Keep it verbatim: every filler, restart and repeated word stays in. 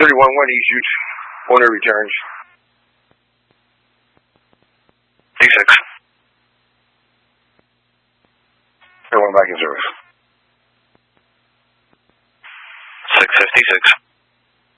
thirty-one one East, owner returns. D six. thirty-one back in service. six fifty-six.